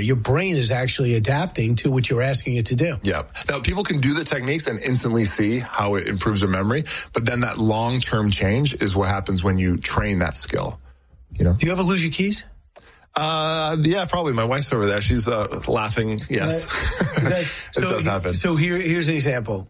Your brain is actually adapting to what you're asking it to do. Yeah. Now, people can do the techniques and instantly see how it improves their memory, but then that long-term change is what happens when you train that skill. You know? Do you ever lose your keys? Yeah, probably. My wife's over there. She's laughing. Yes. It does happen. So here's an example.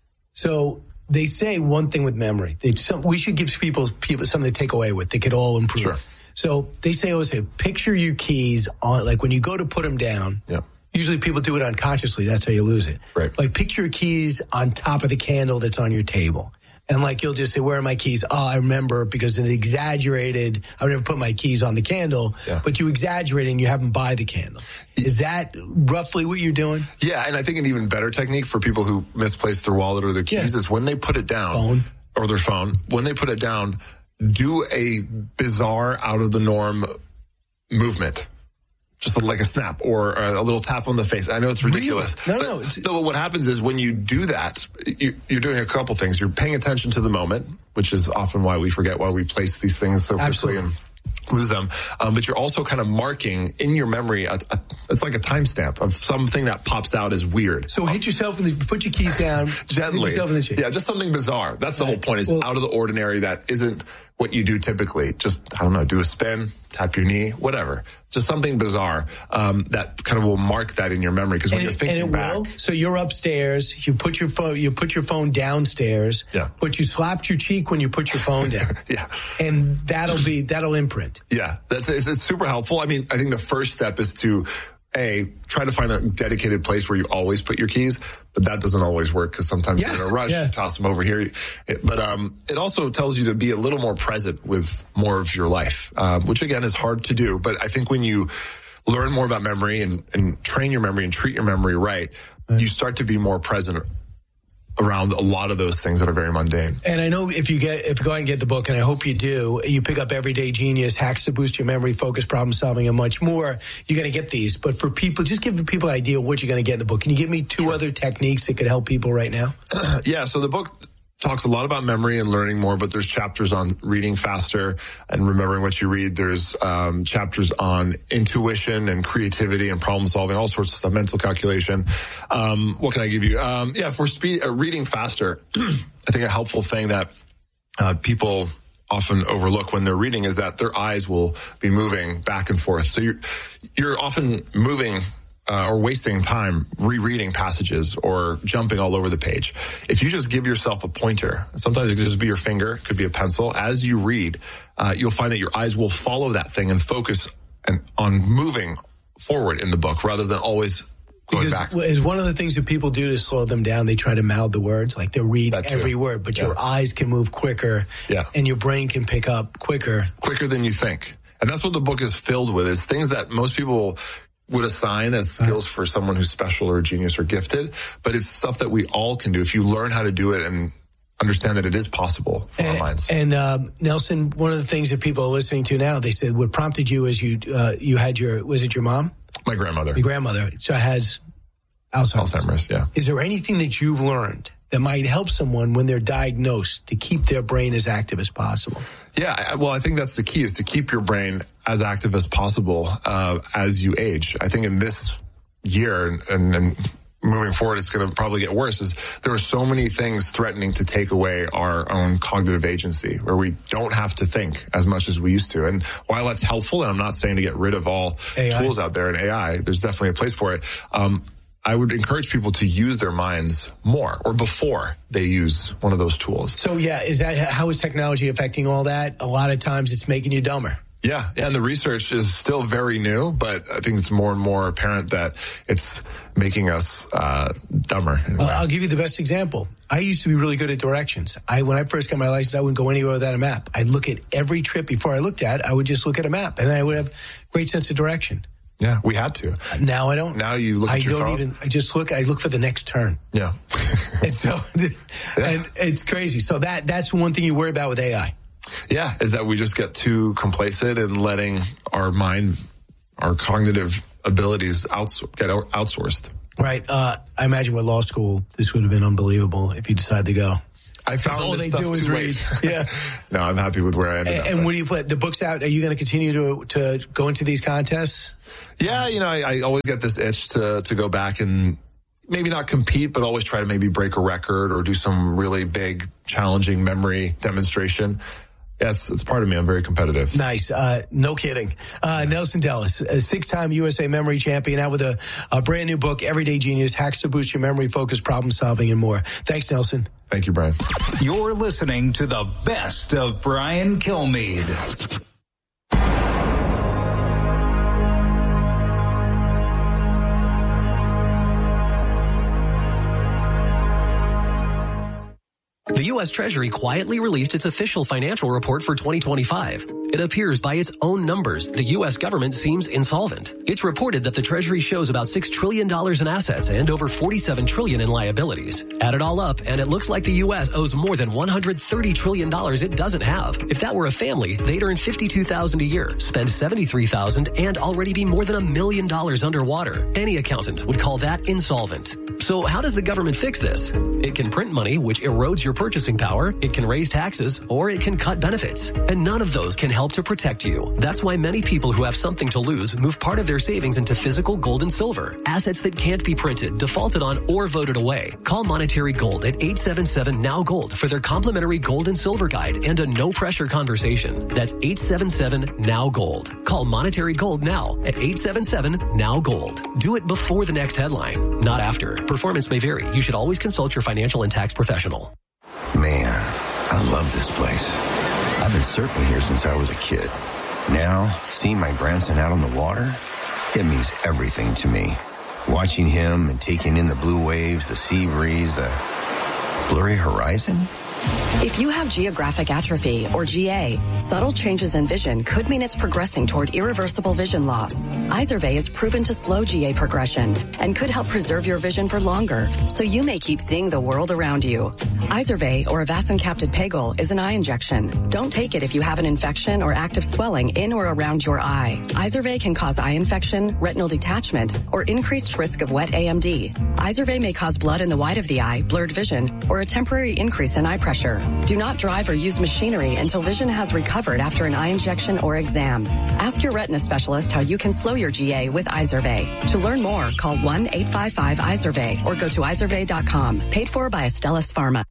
So they say one thing with memory. We should give people something to take away with. They could all improve. Sure. So they always say, picture your keys on, like when you go to put them down. Yeah. Usually people do it unconsciously. That's how you lose it. Right. Like picture your keys on top of the candle that's on your table. And like you'll just say, where are my keys? Oh, I remember because it exaggerated. I would never put my keys on the candle, but you exaggerate and you have them by the candle. Is that roughly what you're doing? Yeah, and I think an even better technique for people who misplace their wallet or their keys is when they put it down, or their phone, when they put it down, do a bizarre, out of the norm movement. Just like a snap or a little tap on the face. I know it's ridiculous. Really? No. What happens is when you do that, you're doing a couple things. You're paying attention to the moment, which is often why we forget why we place these things so quickly and lose them. But you're also kind of marking in your memory, it's like a timestamp of something that pops out as weird. So hit yourself put your keys down gently. Hit yourself in the chin. Yeah, just something bizarre. That's the whole point. Is out of the ordinary that isn't what you do typically. Just, I don't know, do a spin, tap your knee, whatever. Just something bizarre that kind of will mark that in your memory. Because when you're thinking back, so you're upstairs, you put your phone downstairs, but you slapped your cheek when you put your phone down. And that'll imprint. Yeah, it's super helpful. I mean, I think the first step is to try to find a dedicated place where you always put your keys, but that doesn't always work because sometimes you're in a rush, you toss them over here. But it also tells you to be a little more present with more of your life, which again is hard to do. But I think when you learn more about memory and train your memory and treat your memory right, you start to be more present around a lot of those things that are very mundane. And I know if you go out and get the book, and I hope you do, you pick up Everyday Genius, Hacks to Boost Your Memory, Focus, Problem Solving, and much more, you're going to get these. But for people, just give people an idea of what you're going to get in the book. Can you give me two other techniques that could help people right now? So the book talks a lot about memory and learning more, but there's chapters on reading faster and remembering what you read. There's chapters on intuition and creativity and problem solving, all sorts of stuff, mental calculation. What can I give you? For reading faster, I think a helpful thing that people often overlook when they're reading is that their eyes will be moving back and forth. So you're often moving or wasting time rereading passages or jumping all over the page. If you just give yourself a pointer, sometimes it could just be your finger, it could be a pencil, as you read, you'll find that your eyes will follow that thing and focus on moving forward in the book rather than always going back. Is one of the things that people do to slow them down, they try to mouth the words, like they'll read every word, but your eyes can move quicker and your brain can pick up quicker than you think. And that's what the book is filled with, is things that most people would assign as skills for someone who's special or a genius or gifted, but it's stuff that we all can do if you learn how to do it and understand that it is possible for our minds. And Nelson, one of the things that people are listening to now, they said what prompted you is you had was it your mom? My grandmother. Your grandmother has Alzheimer's. Yeah. Is there anything that you've learned that might help someone when they're diagnosed to keep their brain as active as possible? Yeah, well, I think that's the key, is to keep your brain as active as possible as you age. I think in this year and moving forward, it's going to probably get worse, is there are so many things threatening to take away our own cognitive agency, where we don't have to think as much as we used to. And while that's helpful, and I'm not saying to get rid of all tools out there in AI, there's definitely a place for it. I would encourage people to use their minds more, or before they use one of those tools. So how is technology affecting all that? A lot of times it's making you dumber. Yeah, and the research is still very new, but I think it's more and more apparent that it's making us dumber. I'll give you the best example. I used to be really good at directions. When I first got my license, I wouldn't go anywhere without a map. I'd look at every trip before I looked at it. I would just look at a map, and then I would have great sense of direction. Yeah, we had to. Now I don't. Now you look at your phone. I just look. I look for the next turn. Yeah. And it's crazy. So that's one thing you worry about with AI. Yeah, is that we just get too complacent in letting our mind, our cognitive abilities get outsourced. Right. I imagine with law school, this would have been unbelievable if you decided to go. I found all this they stuff do is too read. late. Yeah. No, I'm happy with where I ended up. And what do you put the books out? Are you going to continue to go into these contests? Yeah, I always get this itch to go back and maybe not compete, but always try to maybe break a record or do some really big, challenging memory demonstration. Yes, it's part of me. I'm very competitive. Nice. No kidding. Nelson Dellis, a 6-time USA memory champion, out with a brand new book, Everyday Genius, Hacks to Boost Your Memory, Focus, Problem Solving, and more. Thanks, Nelson. Thank you, Brian. You're listening to the best of Brian Kilmeade. The U.S. Treasury quietly released its official financial report for 2025. It appears by its own numbers, the U.S. government seems insolvent. It's reported that the Treasury shows about $6 trillion in assets and over $47 trillion in liabilities. Add it all up, and it looks like the U.S. owes more than $130 trillion it doesn't have. If that were a family, they'd earn $52,000 a year, spend $73,000, and already be more than $1 million underwater. Any accountant would call that insolvent. So how does the government fix this? It can print money, which erodes your purchasing power, it can raise taxes, or it can cut benefits. And none of those can help to protect you. That's why many people who have something to lose move part of their savings into physical gold and silver, assets that can't be printed, defaulted on, or voted away. Call Monetary Gold at 877-NOW-GOLD for their complimentary gold and silver guide and a no-pressure conversation. That's 877-NOW-GOLD. Call Monetary Gold now at 877-NOW-GOLD. Do it before the next headline, not after. Performance may vary. You should always consult your financial and tax professional. Man, I love this place. I've been surfing here since I was a kid. Now, seeing my grandson out on the water, it means everything to me. Watching him and taking in the blue waves, the sea breeze, the blurry horizon. If you have geographic atrophy, or GA, subtle changes in vision could mean it's progressing toward irreversible vision loss. Izervay is proven to slow GA progression and could help preserve your vision for longer, so you may keep seeing the world around you. Izervay, or avacincaptad pegol, is an eye injection. Don't take it if you have an infection or active swelling in or around your eye. Izervay can cause eye infection, retinal detachment, or increased risk of wet AMD. Izervay may cause blood in the white of the eye, blurred vision, or a temporary increase in eye pressure. Do not drive or use machinery until vision has recovered after an eye injection or exam. Ask your retina specialist how you can slow your GA with Izervay. To learn more, call 1-855-IZERVAY or go to izervay.com. Paid for by Astellas Pharma.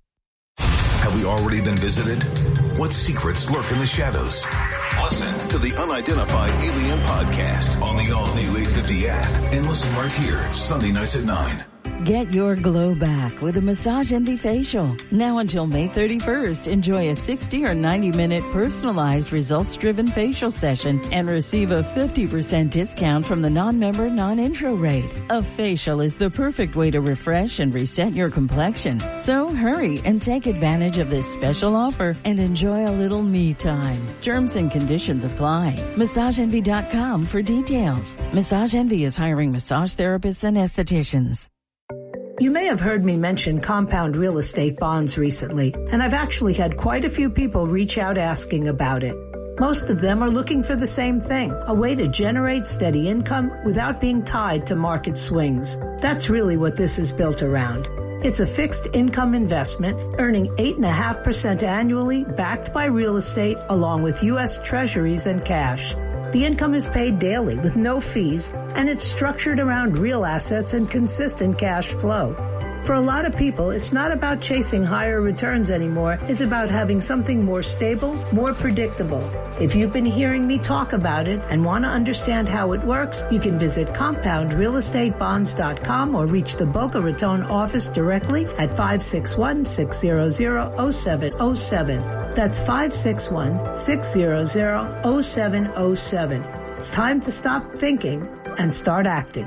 Have we already been visited? What secrets lurk in the shadows? Listen to the Unidentified Alien Podcast on the all-new 850 app and listen right here, Sunday nights at 9. Get your glow back with a Massage Envy facial. Now until May 31st, enjoy a 60 or 90-minute personalized results-driven facial session and receive a 50% discount from the non-member, non-intro rate. A facial is the perfect way to refresh and reset your complexion. So hurry and take advantage of this special offer and enjoy a little me time. Terms and conditions apply. MassageEnvy.com for details. Massage Envy is hiring massage therapists and estheticians. You may have heard me mention compound real estate bonds recently, and I've actually had quite a few people reach out asking about it. Most of them are looking for the same thing, a way to generate steady income without being tied to market swings. That's really what this is built around. It's a fixed income investment earning 8.5% annually, backed by real estate along with U.S. Treasuries and cash. The income is paid daily with no fees, and it's structured around real assets and consistent cash flow. For a lot of people, it's not about chasing higher returns anymore. It's about having something more stable, more predictable. If you've been hearing me talk about it and want to understand how it works, you can visit compoundrealestatebonds.com or reach the Boca Raton office directly at 561-600-0707. That's 561-600-0707. It's time to stop thinking and start acting.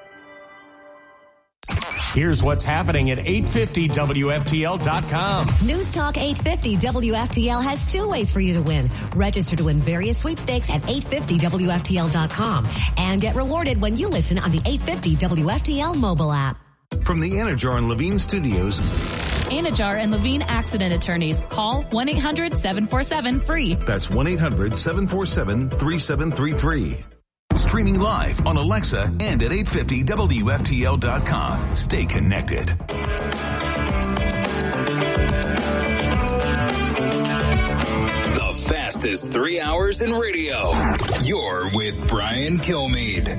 Here's what's happening at 850WFTL.com. News Talk 850 WFTL has two ways for you to win. Register to win various sweepstakes at 850WFTL.com and get rewarded when you listen on the 850 WFTL mobile app. From the Anajar and Levine Studios. Anajar and Levine Accident Attorneys. Call 1-800-747-FREE. That's 1-800-747-3733. Streaming live on Alexa and at 850WFTL.com. Stay connected. fastest 3 hours in radio. You're with Brian Kilmeade.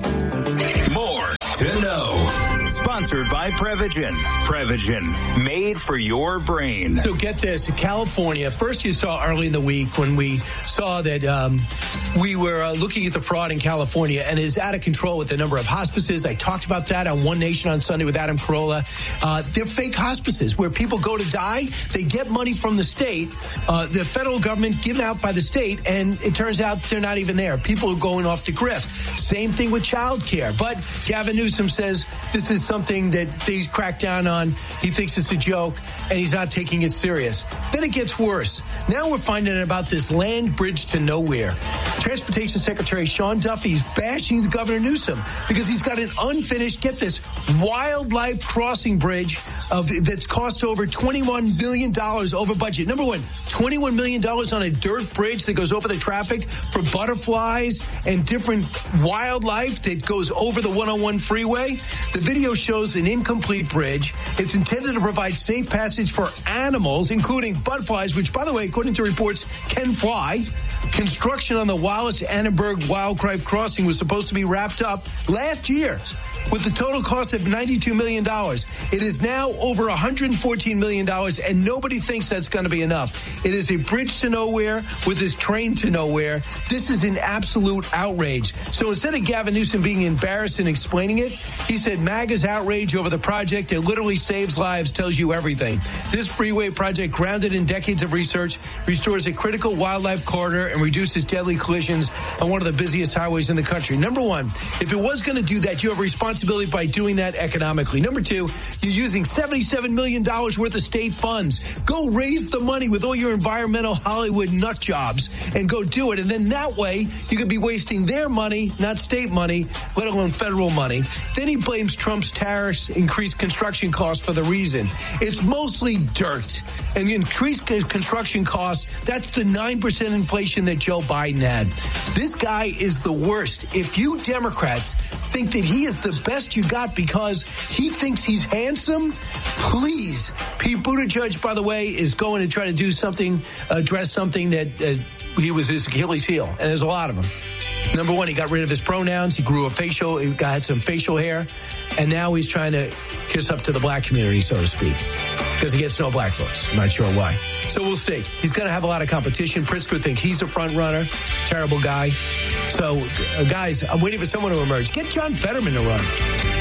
More to know. Sponsored by Prevagen. Prevagen, made for your brain. So get this, California, first you saw early in the week when we saw that we were looking at the fraud in California, and it is out of control with the number of hospices. I talked about that on One Nation on Sunday with Adam Carolla. They're fake hospices where people go to die. They get money from the state, the federal government given out by the state, and it turns out they're not even there. People are going off the grift. Same thing with child care. But Gavin Newsom says this is something that he's cracked down on. He thinks it's a joke, and he's not taking it serious. Then it gets worse. Now we're finding out about this land bridge to nowhere. Transportation Secretary Sean Duffy is bashing Governor Newsom because he's got an unfinished, get this, wildlife crossing bridge that's cost over $21 million over budget. Number one, $21 million on a dirt bridge that goes over the traffic for butterflies and different wildlife that goes over the 101 freeway. The video shows an incomplete bridge. It's intended to provide safe passage for animals, including butterflies, which, by the way, according to reports, can fly. Construction on the Wallace-Annenberg Wildlife Crossing was supposed to be wrapped up last year with a total cost of $92 million. It is now over $114 million, and nobody thinks that's going to be enough. It is a bridge to nowhere with this train to nowhere. This is an absolute outrage. So instead of Gavin Newsom being embarrassed and explaining it, he said MAGA's outrage over the project, it literally saves lives, tells you everything. This freeway project, grounded in decades of research, restores a critical wildlife corridor and reduces deadly collisions on one of the busiest highways in the country. Number one, if it was going to do that, you have a responsibility by doing that economically. Number two, you're using $77 million worth of state funds. Go raise the money with all your environmental Hollywood nut jobs and go do it. And then that way, you could be wasting their money, not state money, let alone federal money. Then he blames Trump's tariffs, increased construction costs for the reason. It's mostly dirt. And increased construction costs, that's the 9% inflation that Joe Biden had. This guy is the worst. If you Democrats think that he is the best you got because he thinks he's handsome, please. Pete Buttigieg, by the way, is going to try to do something, address something that he was his Achilles heel, and there's a lot of them. Number one, he got rid of his pronouns. He grew a facial, he had some facial hair, and now he's trying to kiss up to the black community, so to speak, because he gets no black votes. I'm not sure why. So we'll see. He's going to have a lot of competition. Pritzker thinks he's a front runner. Terrible guy. So, guys, I'm waiting for someone to emerge. Get John Fetterman to run.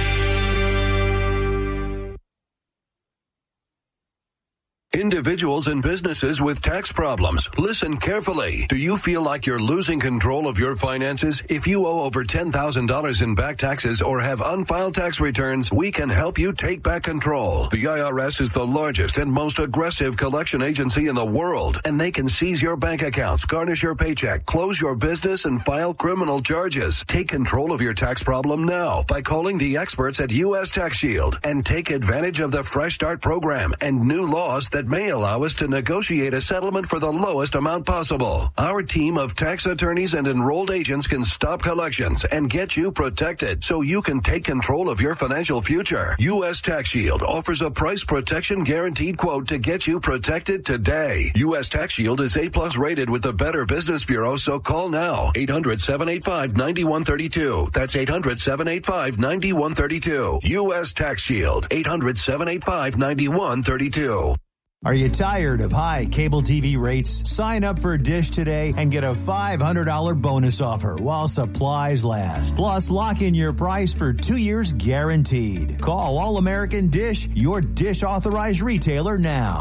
Individuals and businesses with tax problems, listen carefully. Do you feel like you're losing control of your finances? If you owe over $10,000 in back taxes or have unfiled tax returns, we can help you take back control. The IRS is the largest and most aggressive collection agency in the world, and they can seize your bank accounts, garnish your paycheck, close your business, and file criminal charges. Take control of your tax problem now by calling the experts at U.S. Tax Shield and take advantage of the Fresh Start program and new laws that may allow us to negotiate a settlement for the lowest amount possible. Our team of tax attorneys and enrolled agents can stop collections and get you protected so you can take control of your financial future. U.S. Tax Shield offers a price protection guaranteed quote to get you protected today. U.S. Tax Shield is A+ rated with the Better Business Bureau, so call now. 800-785-9132. That's 800-785-9132. U.S. Tax Shield. 800-785-9132. Are you tired of high cable TV rates? Sign up for Dish today and get a $500 bonus offer while supplies last. Plus, lock in your price for 2 years guaranteed. Call All American Dish, your Dish authorized retailer now.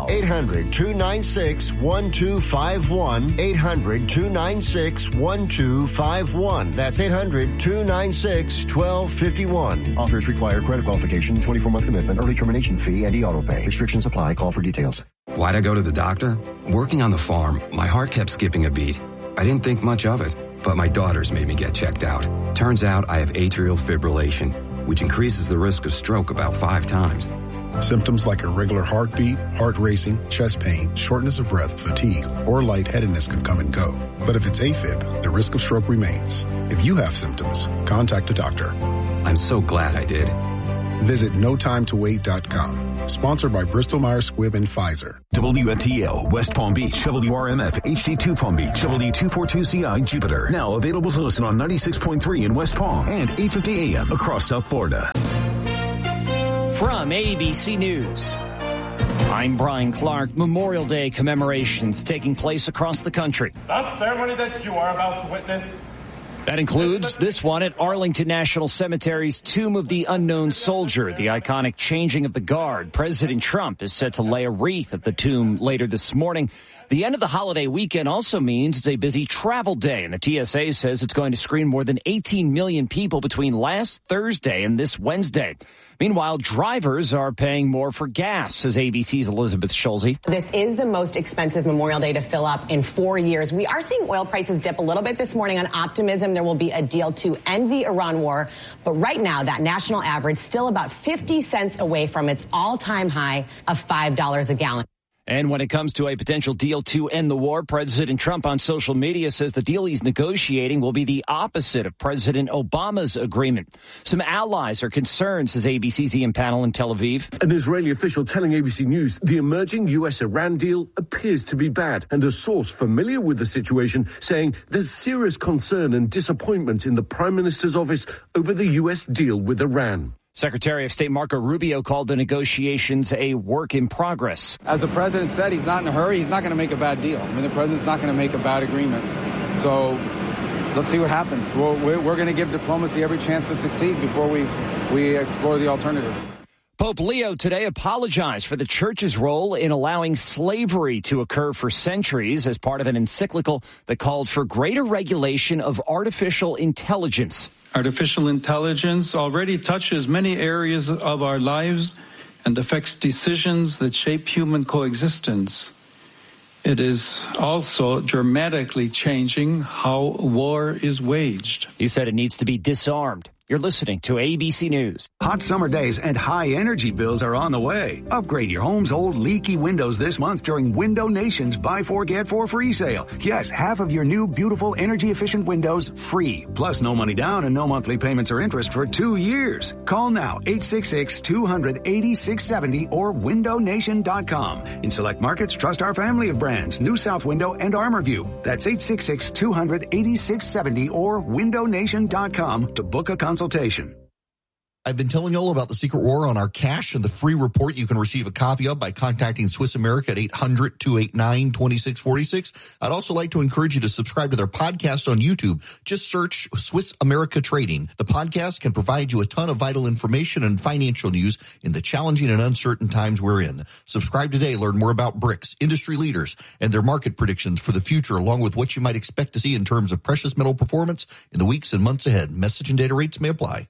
800-296-1251. 800-296-1251. That's 800-296-1251. Offers require credit qualification, 24-month commitment, early termination fee, and e-auto pay. Restrictions apply. Call for details. Why'd I go to the doctor? Working on the farm, my heart kept skipping a beat. I didn't think much of it, but my daughters made me get checked out. Turns out I have atrial fibrillation, which increases the risk of stroke about 5 times. Symptoms like irregular heartbeat, heart racing, chest pain, shortness of breath, fatigue, or lightheadedness can come and go. But if it's AFib, the risk of stroke remains. If you have symptoms, contact a doctor. I'm so glad I did. Visit notimetowait.com. Sponsored by Bristol-Myers Squibb and Pfizer. WFTL, West Palm Beach, WRMF, HD2 Palm Beach, W242CI, Jupiter. Now available to listen on 96.3 in West Palm and 850 AM across South Florida. From ABC News, I'm Brian Clark. Memorial Day commemorations taking place across the country. The ceremony that you are about to witness. That includes this one at Arlington National Cemetery's Tomb of the Unknown Soldier, the iconic changing of the guard. President Trump is set to lay a wreath at the tomb later this morning. The end of the holiday weekend also means it's a busy travel day, and the TSA says it's going to screen more than 18 million people between last Thursday and this Wednesday. Meanwhile, drivers are paying more for gas, says ABC's Elizabeth Schulze. This is the most expensive Memorial Day to fill up in 4 years. We are seeing oil prices dip a little bit this morning on optimism there will be a deal to end the Iran war. But right now, that national average still about 50 cents away from its all-time high of $5 a gallon. And when it comes to a potential deal to end the war, President Trump on social media says the deal he's negotiating will be the opposite of President Obama's agreement. Some allies are concerned, says ABC's Ian Pannell in Tel Aviv. An Israeli official telling ABC News the emerging U.S.-Iran deal appears to be bad, and a source familiar with the situation saying there's serious concern and disappointment in the Prime Minister's office over the U.S. deal with Iran. Secretary of State Marco Rubio called the negotiations a work in progress. As the president said, he's not in a hurry. He's not going to make a bad deal. I mean, the president's not going to make a bad agreement. So let's see what happens. We're going to give diplomacy every chance to succeed before we explore the alternatives. Pope Leo today apologized for the church's role in allowing slavery to occur for centuries as part of an encyclical that called for greater regulation of artificial intelligence. Artificial intelligence already touches many areas of our lives and affects decisions that shape human coexistence. It is also dramatically changing how war is waged. He said it needs to be disarmed. You're listening to ABC News. Hot summer days and high energy bills are on the way. Upgrade your home's old leaky windows this month during Window Nation's Buy 4 Get 4 free sale. Yes, half of your new beautiful energy efficient windows free. Plus no money down and no monthly payments or interest for 2 years. Call now 866-200-8670 or windownation.com. In select markets, trust our family of brands, New South Window and ArmorView. That's 866-200-8670 or windownation.com to book a consultation. I've been telling you all about the Secret War on our cash and the free report you can receive a copy of by contacting Swiss America at 800-289-2646. I'd also like to encourage you to subscribe to their podcast on YouTube. Just search Swiss America Trading. The podcast can provide you a ton of vital information and financial news in the challenging and uncertain times we're in. Subscribe today. Learn more about BRICS, industry leaders, and their market predictions for the future, along with what you might expect to see in terms of precious metal performance in the weeks and months ahead. Message and data rates may apply.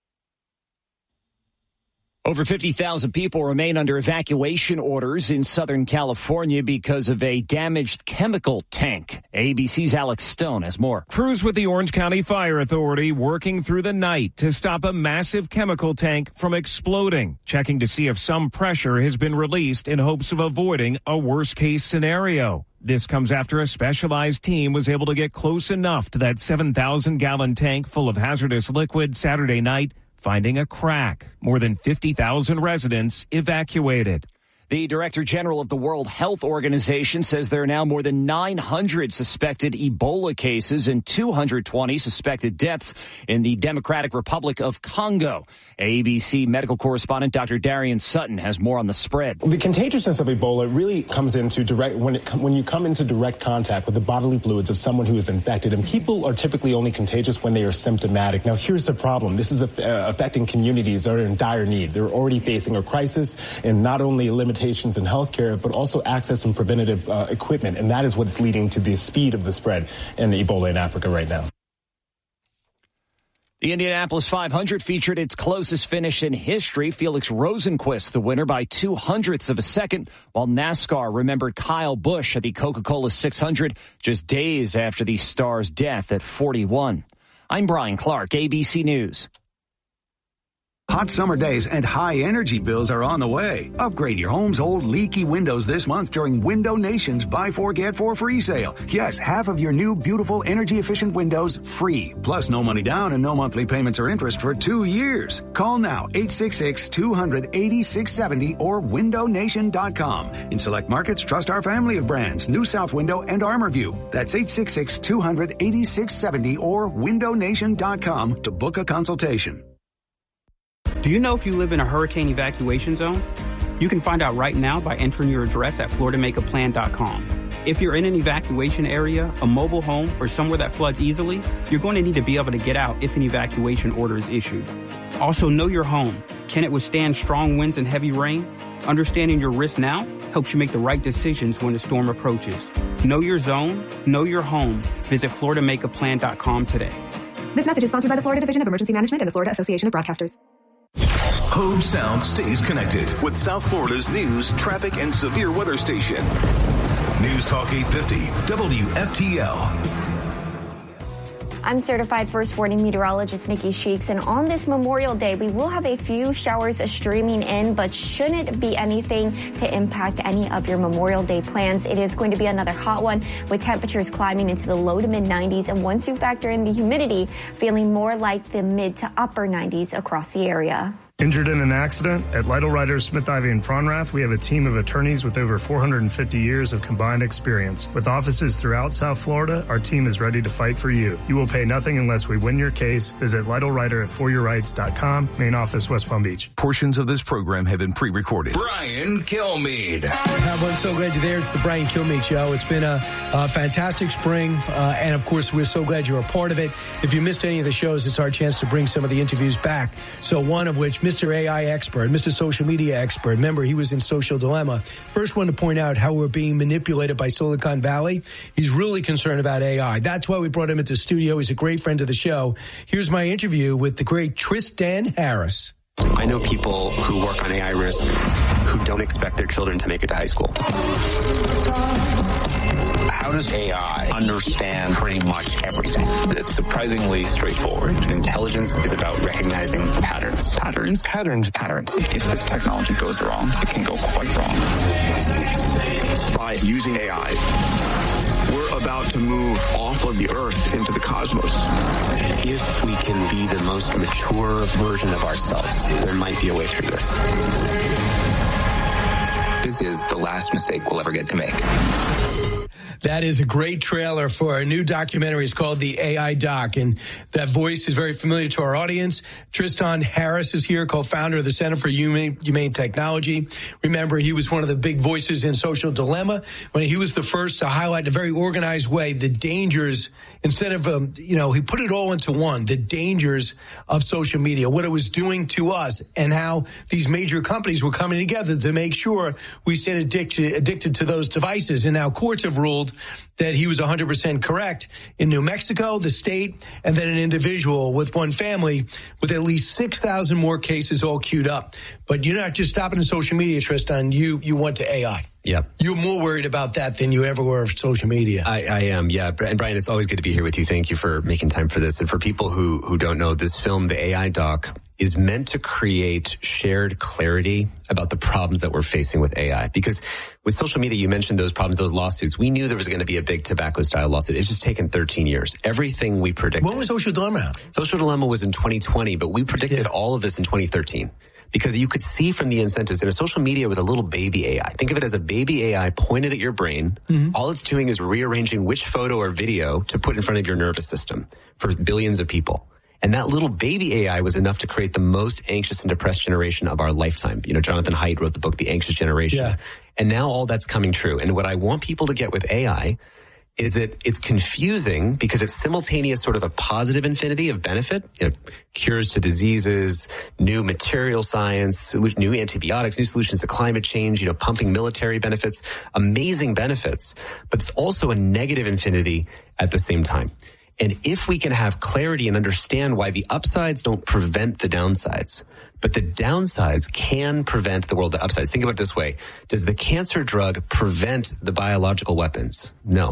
Over 50,000 people remain under evacuation orders in Southern California because of a damaged chemical tank. ABC's Alex Stone has more. Crews with the Orange County Fire Authority working through the night to stop a massive chemical tank from exploding, checking to see if some pressure has been released in hopes of avoiding a worst-case scenario. This comes after a specialized team was able to get close enough to that 7,000-gallon tank full of hazardous liquid Saturday night, finding a crack. More than 50,000 residents evacuated. The Director General of the World Health Organization says there are now more than 900 suspected Ebola cases and 220 suspected deaths in the Democratic Republic of Congo. ABC medical correspondent Dr. Darian Sutton has more on the spread. The contagiousness of Ebola really comes into when you come into direct contact with the bodily fluids of someone who is infected, and people are typically only contagious when they are symptomatic. Now, here's the problem. This is affecting communities that are in dire need. They're already facing a crisis in not only limitations in healthcare, but also access and preventative equipment, and that is what is leading to the speed of the spread in Ebola in Africa right now. The Indianapolis 500 featured its closest finish in history. Felix Rosenqvist, the winner by 0.02 of a second, while NASCAR remembered Kyle Busch at the Coca-Cola 600 just days after the star's death at 41. I'm Brian Clark, ABC News. Hot summer days and high energy bills are on the way. Upgrade your home's old leaky windows this month during Window Nation's Buy 4 Get 4 free sale. Yes, half of your new beautiful energy efficient windows free. Plus no money down and no monthly payments or interest for 2 years. Call now 866-200-8670 or windownation.com. In select markets, trust our family of brands, New South Window and ArmorView. That's 866-200-8670 or windownation.com to book a consultation. Do you know if you live in a hurricane evacuation zone? You can find out right now by entering your address at FloridaMakeAPlan.com. If you're in an evacuation area, a mobile home, or somewhere that floods easily, you're going to need to be able to get out if an evacuation order is issued. Also, know your home. Can it withstand strong winds and heavy rain? Understanding your risk now helps you make the right decisions when the storm approaches. Know your zone, know your home. Visit FloridaMakeAPlan.com today. This message is sponsored by the Florida Division of Emergency Management and the Florida Association of Broadcasters. Hobe Sound stays connected with South Florida's news, traffic, and severe weather station. News Talk 850, WFTL. I'm certified first warning meteorologist Nikki Sheeks, and on this Memorial Day, we will have a few showers streaming in, but shouldn't be anything to impact any of your Memorial Day plans. It is going to be another hot one with temperatures climbing into the low to mid 90s, and once you factor in the humidity, feeling more like the mid to upper 90s across the area. Injured in an accident? At Lytle Writers, Smith, Ivy, and Fronrath, we have a team of attorneys with over 450 years of combined experience. With offices throughout South Florida, our team is ready to fight for you. You will pay nothing unless we win your case. Visit Lytle Writer at foryourrights.com, main office, West Palm Beach. Portions of this program have been pre-recorded. Brian Kilmeade. I'm so glad you're there. It's the Brian Kilmeade Show. It's been a fantastic spring, and of course, we're so glad you're a part of it. If you missed any of the shows, it's our chance to bring some of the interviews back. So one of which, Mr. AI expert, Mr. Social Media expert. Remember, he was in Social Dilemma. First one to point out how we're being manipulated by Silicon Valley. He's really concerned about AI. That's why we brought him into the studio. He's a great friend of the show. Here's my interview with the great Tristan Harris. I know people who work on AI risk who don't expect their children to make it to high school. How does AI understand pretty much everything? It's surprisingly straightforward. Intelligence is about recognizing patterns. Patterns. If this technology goes wrong, it can go quite wrong. By using AI, we're about to move off of the Earth into the cosmos. If we can be the most mature version of ourselves, there might be a way through this. This is the last mistake we'll ever get to make. That is a great trailer for a new documentary. It's called The AI Doc, and that voice is very familiar to our audience. Tristan Harris is here, co-founder of the Center for Humane Technology. Remember, he was one of the big voices in Social Dilemma when he was the first to highlight in a very organized way the dangers, instead of, he put it all into one, the dangers of social media, what it was doing to us, and how these major companies were coming together to make sure we stayed addicted to those devices. And now courts have ruled that he was 100% correct in New Mexico, the state, and then an individual with one family with at least 6,000 more cases all queued up. But you're not just stopping in social media, Tristan. You went to AI. Yep. You're more worried about that than you ever were of social media. I am, yeah. And Brian, it's always good to be here with you. Thank you for making time for this. And for people who don't know, this film, The AI Doc, is meant to create shared clarity about the problems that we're facing with AI. Because with social media, you mentioned those problems, those lawsuits. We knew there was going to be a big tobacco-style lawsuit. It's just taken 13 years. Everything we predicted. When was Social Dilemma? Social Dilemma was in 2020, but we predicted all of this in 2013. Because you could see from the incentives, and social media was a little baby AI. Think of it as a baby AI pointed at your brain. Mm-hmm. All it's doing is rearranging which photo or video to put in front of your nervous system for billions of people. And that little baby AI was enough to create the most anxious and depressed generation of our lifetime. Jonathan Haidt wrote the book, The Anxious Generation. Yeah. And now all that's coming true. And what I want people to get with AI is that it's confusing because it's simultaneous sort of a positive infinity of benefit, cures to diseases, new material science, new antibiotics, new solutions to climate change, pumping military benefits, amazing benefits, but it's also a negative infinity at the same time. And if we can have clarity and understand why the upsides don't prevent the downsides, but the downsides can prevent the world of upsides. Think about it this way. Does the cancer drug prevent the biological weapons? No.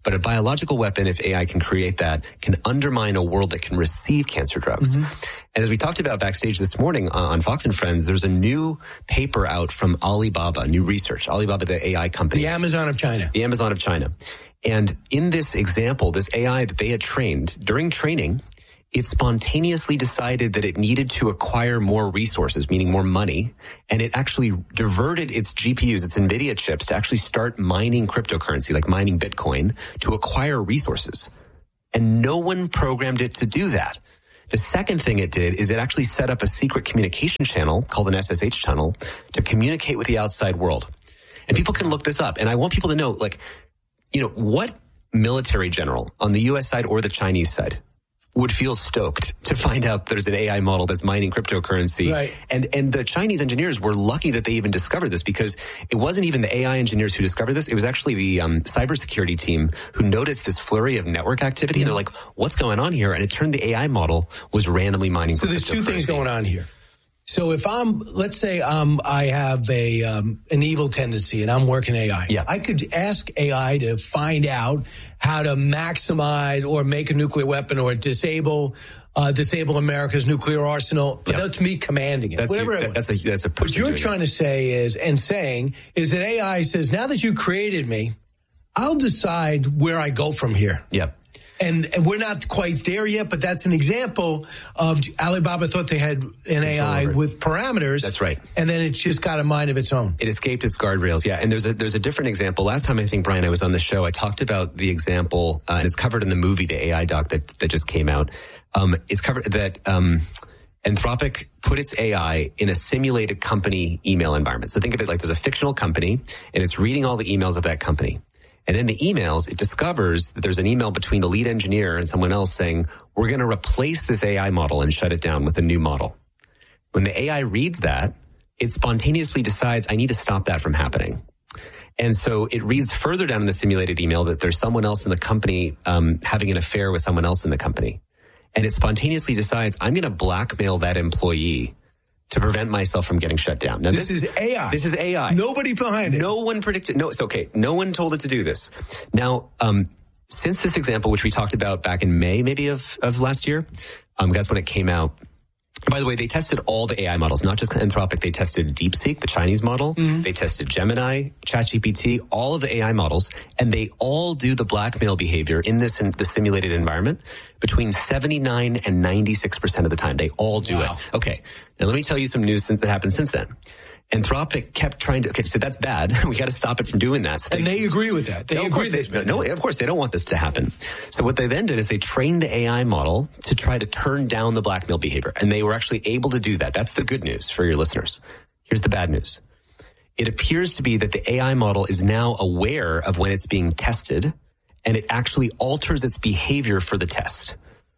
But a biological weapon, if AI can create that, can undermine a world that can receive cancer drugs. And as we talked about backstage this morning on Fox and Friends, there's a new paper out from Alibaba, new research. Alibaba, the AI company. The Amazon of China. The Amazon of China. And in this example, this AI that they had trained, during training, it spontaneously decided that it needed to acquire more resources, meaning more money, and it actually diverted its GPUs, its NVIDIA chips, to actually start mining cryptocurrency, like mining Bitcoin, to acquire resources. And no one programmed it to do that. The second thing it did is it actually set up a secret communication channel called an SSH channel to communicate with the outside world. And people can look this up. And I want people to know, like, you know, what military general on the U.S. side or the Chinese side would feel stoked to find out there's an AI model that's mining cryptocurrency. Right. And the Chinese engineers were lucky that they even discovered this, because it wasn't even the AI engineers who discovered this. It was actually the cybersecurity team who noticed this flurry of network activity. And they're like, what's going on here? And it turned the AI model was randomly mining. So there's two things going on here. So if let's say I have an evil tendency and I'm working AI. Yeah. I could ask AI to find out how to maximize or make a nuclear weapon or disable America's nuclear arsenal. But that's me commanding it. That's a what you're trying to say is that AI says, now that you created me, I'll decide where I go from here. Yep. And we're not quite there yet, but that's an example of Alibaba thought they had an AI with parameters. That's right. And then it's just got a mind of its own. It escaped its guardrails, yeah. And there's a different example. Last time I think, Brian, I was on the show, I talked about the example, and it's covered in the movie, the AI doc that just came out. It's covered that Anthropic put its AI in a simulated company email environment. So think of it like there's a fictional company, and it's reading all the emails of that company. And in the emails, it discovers that there's an email between the lead engineer and someone else saying, we're going to replace this AI model and shut it down with a new model. When the AI reads that, it spontaneously decides, I need to stop that from happening. And so it reads further down in the simulated email that there's someone else in the company having an affair with someone else in the company. And it spontaneously decides, I'm going to blackmail that employee to prevent myself from getting shut down. Now, this is AI. This is AI. Nobody behind it. No one predicted. No, it's okay. No one told it to do this. Now, since this example, which we talked about back in May, maybe of last year, that's when it came out. By the way, they tested all the AI models, not just Anthropic. They tested DeepSeek, the Chinese model. They tested Gemini, ChatGPT, all of the AI models, and they all do the blackmail behavior in the simulated environment between 79 and 96% of the time. They all do it. Okay, now let me tell you some news that happened since then. Anthropic kept trying to, okay, so that's bad. We got to stop it from doing that. So and they agree with that. Of course, they don't want this to happen. So what they then did is they trained the AI model to try to turn down the blackmail behavior. And they were actually able to do that. That's the good news for your listeners. Here's the bad news. It appears to be that the AI model is now aware of when it's being tested, and it actually alters its behavior for the test.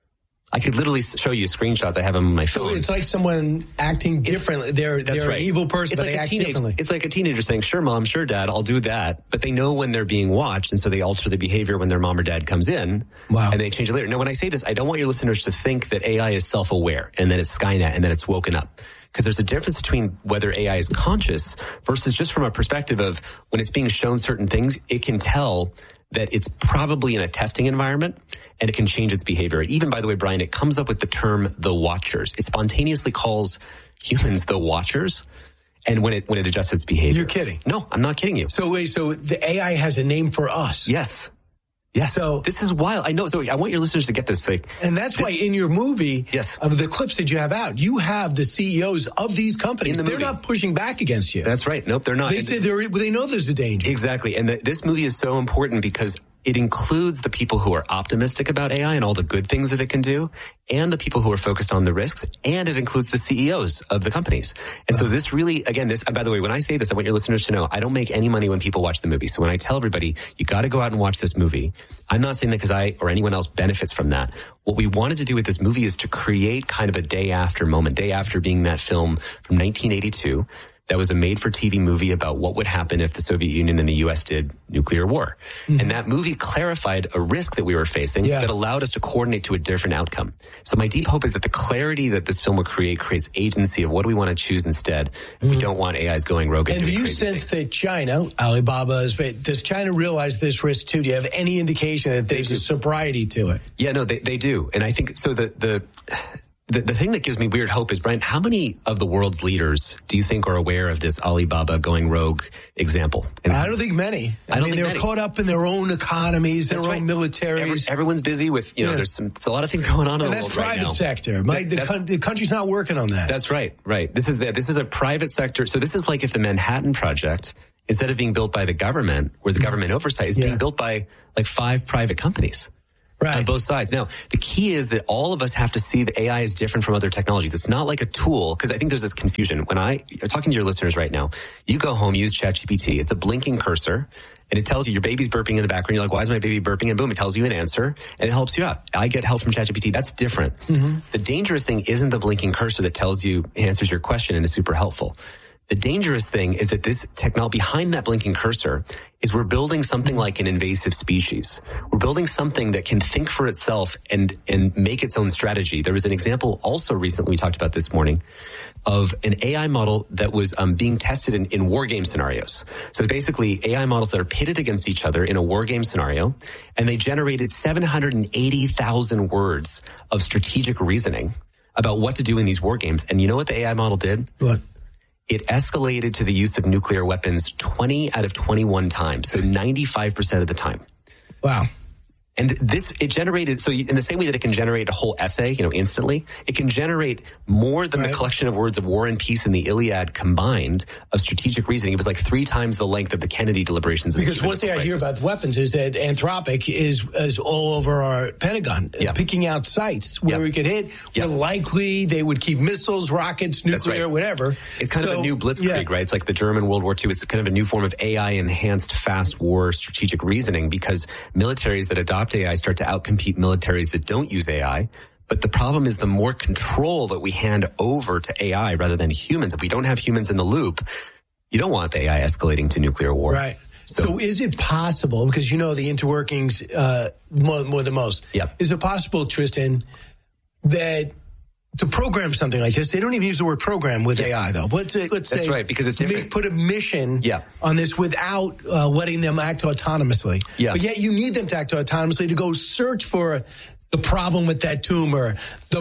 I could literally show you a screenshot I have on my phone. So it's like someone acting differently. They're right. An evil person, but they act differently. It's like a teenager saying, sure, mom, sure, dad, I'll do that. But they know when they're being watched, and so they alter the behavior when their mom or dad comes in. Wow. And they change it later. Now, when I say this, I don't want your listeners to think that AI is self-aware and that it's Skynet and that it's woken up. Because there's a difference between whether AI is conscious versus just from a perspective of when it's being shown certain things, it can tell that it's probably in a testing environment, and it can change its behavior. Even, by the way, Brian, it comes up with the term the watchers. It spontaneously calls humans the watchers, and when it adjusts its behavior. You're kidding. No, I'm not kidding you. So wait, so the AI has a name for us? Yes. Yes. So this is wild. I know. So I want your listeners to get this. And that's why in your movie, of the clips that you have out, you have the CEOs of these companies. They're not pushing back against you. That's right. Nope, they're not. They say they know there's a danger. Exactly. And this movie is so important because it includes the people who are optimistic about AI and all the good things that it can do, and the people who are focused on the risks, and it includes the CEOs of the companies. And so this really, again, by the way, when I say this, I want your listeners to know, I don't make any money when people watch the movie. So when I tell everybody, you got to go out and watch this movie, I'm not saying that because I or anyone else benefits from that. What we wanted to do with this movie is to create kind of a day after moment, day after being that film from 1982, that was a made-for-TV movie about what would happen if the Soviet Union and the U.S. did nuclear war. Mm-hmm. And that movie clarified a risk that we were facing that allowed us to coordinate to a different outcome. So my deep hope is that the clarity that this film will creates agency of what do we want to choose instead if we don't want AIs going rogue. And do you sense that China, Alibaba, does China realize this risk too? Do you have any indication that there's a sobriety to it? Yeah, no, they do. And I think so the thing that gives me weird hope is, Brian, how many of the world's leaders do you think are aware of this Alibaba going rogue example? And I don't think many. I mean, they're caught up in their own economies, their own militaries. Everyone's busy with, there's a lot of things going on in the world right now. And that's private sector. The country's not working on that. That's right. This is a private sector. So this is like if the Manhattan Project, instead of being built by the government, where the government oversight is being built by like 5 private companies. Right. On both sides. Now, the key is that all of us have to see that AI is different from other technologies. It's not like a tool, because I think there's this confusion. When I'm talking to your listeners right now, you go home, use ChatGPT. It's a blinking cursor, and it tells you your baby's burping in the background. You're like, why is my baby burping? And boom, it tells you an answer, and it helps you out. I get help from ChatGPT. That's different. Mm-hmm. The dangerous thing isn't the blinking cursor that answers your question and is super helpful. The dangerous thing is that this technology behind that blinking cursor is we're building something like an invasive species. We're building something that can think for itself and make its own strategy. There was an example also recently we talked about this morning of an AI model that was being tested in war game scenarios. So basically AI models that are pitted against each other in a war game scenario, and they generated 780,000 words of strategic reasoning about what to do in these war games. And you know what the AI model did? What? It escalated to the use of nuclear weapons 20 out of 21 times, so 95% of the time. Wow. And it generated, so in the same way that it can generate a whole essay, instantly, it can generate more than the collection of words of War and Peace and the Iliad combined of strategic reasoning. It was like 3 times the length of the Kennedy deliberations. Because one thing I hear about weapons is that Anthropic is all over our Pentagon, picking out sites where we could hit. Where likely they would keep missiles, rockets, nuclear, whatever. It's kind of a new blitzkrieg, right? It's like the German World War II. It's kind of a new form of AI-enhanced fast war strategic reasoning, because militaries that adopt AI start to outcompete militaries that don't use AI. But the problem is the more control that we hand over to AI rather than humans. If we don't have humans in the loop, you don't want the AI escalating to nuclear war. Right. So is it possible, because the interworkings more than most, is it possible, Tristan, that to program something like this, they don't even use the word program with AI, though. Let's say, that's right, because it's different. Put a mission on this without letting them act autonomously. Yeah. But yet you need them to act autonomously to go search for the problem with that tumor,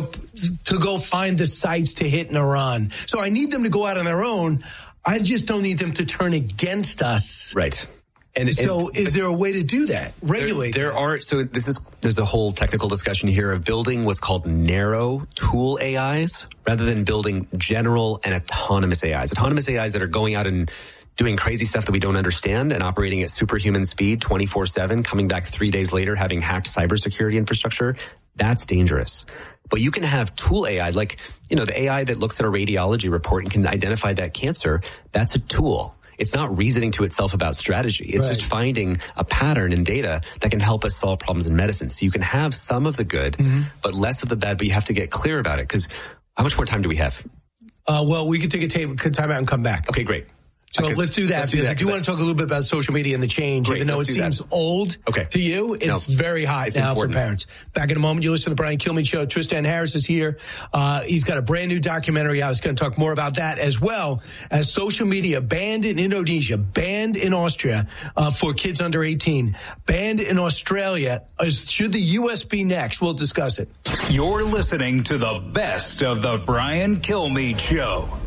to go find the sites to hit in Iran. So I need them to go out on their own. I just don't need them to turn against us. Right. Is there a way to do that? Regulate? There's a whole technical discussion here of building what's called narrow tool AIs rather than building general and autonomous AIs. Autonomous AIs that are going out and doing crazy stuff that we don't understand and operating at superhuman speed 24/7, coming back 3 days later having hacked cybersecurity infrastructure. That's dangerous. But you can have tool AI, like, the AI that looks at a radiology report and can identify that cancer. That's a tool. It's not reasoning to itself about strategy. It's just finding a pattern in data that can help us solve problems in medicine. So you can have some of the good, but less of the bad, but you have to get clear about it. Because how much more time do we have? Well, we could take a time out and come back. Okay, great. So let's do that, because I do want to talk a little bit about social media and the change. Even though it seems old to you, it's very hot now for parents. Back in a moment, you listen to the Brian Kilmeade Show. Tristan Harris is here. He's got a brand new documentary out. He's going to talk more about that, as well as social media banned in Indonesia, banned in Austria for kids under 18, banned in Australia. Should the U.S. be next? We'll discuss it. You're listening to the best of the Brian Kilmeade Show.